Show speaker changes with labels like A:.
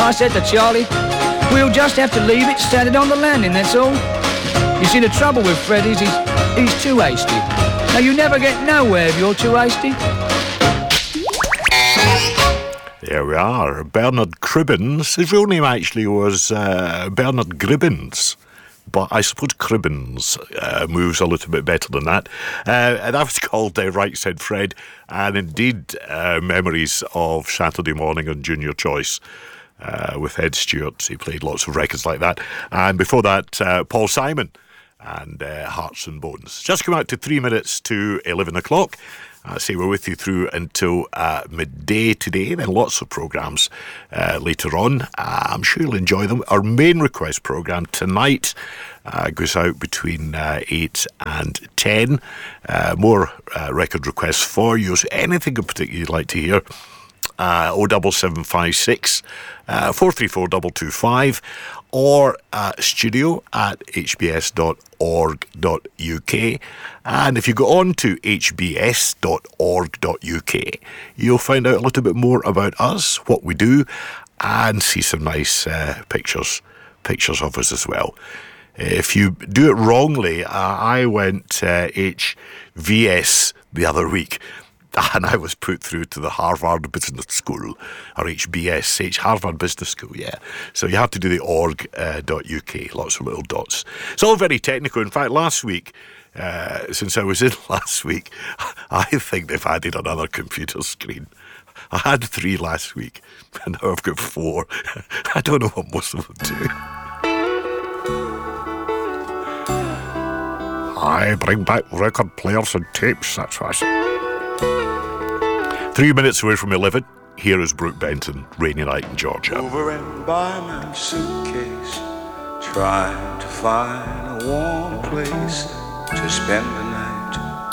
A: I said to Charlie, we'll just have to leave it standing on the landing, that's all. You see, the trouble with Fred is he's too hasty. Now, you never get nowhere if you're too hasty.
B: There we are. Bernard Cribbins. His real name actually was Bernard Gribbins. But I suppose Cribbins moves a little bit better than that. And that was called Right Said Fred. And indeed, memories of Saturday Morning on Junior Choice with Ed Stewart. He played lots of records like that. And before that, Paul Simon and Hearts and Bones. Just come out to 3 minutes to 11 o'clock. Say we're with you through until midday today. Then lots of programmes later on. I'm sure you'll enjoy them. Our main request programme tonight goes out between 8 and 10. More record requests for you. So anything in particular you'd like to hear, 07756 434 225 or studio at hbs.org.uk. And if you go on to hbs.org.uk, you'll find out a little bit more about us, what we do, and see some nice pictures of us as well. If you do it wrongly, I went HVS the other week, and I was put through to the Harvard Business School, or HBS, Harvard Business School, yeah. So you have to do the org.uk, lots of little dots. It's all very technical. In fact, last week, since I was in last week, I think they've added another computer screen. I had 3 last week, and now I've got 4. I don't know what most of them do. I bring back record players and tapes, that's what I say. 3 minutes away from 11, here is Brooke Benton, Rainy Night in Georgia.
C: Over and by my suitcase, trying to find a warm place to spend the night.